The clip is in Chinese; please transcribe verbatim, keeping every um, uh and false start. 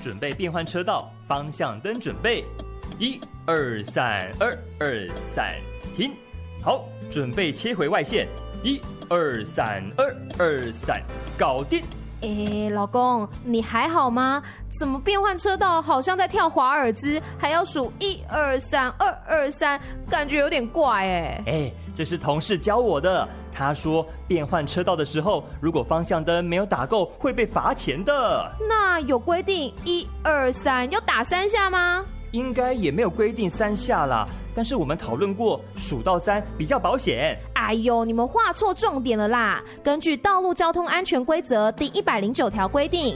准备变换车道，方向灯准备，一二三，二二三，停。好，准备切回外线，一二三，二二三，搞定。 哎，老公，你还好吗？怎么变换车道好像在跳华尔兹，还要数一二三，二二三，感觉有点怪哎。 哎，这是同事教我的。他说变换车道的时候，如果方向灯没有打够，会被罚钱的。 那有规定一二三要打三下吗？ 应该也没有规定三下啦，但是我们讨论过，数到三比较保险。 哎呦，你们画错重点了啦！根据《道路交通安全规则》第一百零九条规定，